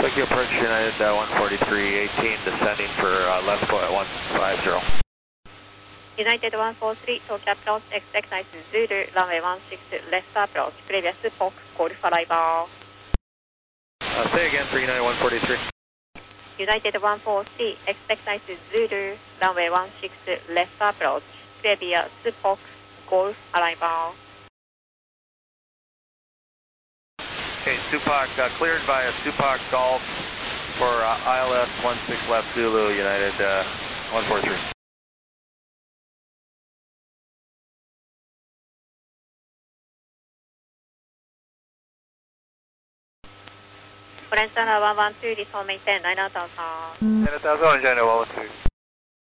Tokyo approach United 143, 18 descending for left foot 150. United 143, Tokyo approach, expect nice Zulu, runway 16 left approach, previous Fox, Golf arrival. Say again for United 143. United 143, expect nice Zulu, runway 16 left approach, previous Fox, Golf arrival. Okay, Supac, cleared by a Supac Golf for ILS 16 left Zulu, United 143. French 112, resume maintain 9000. 9000, United 112.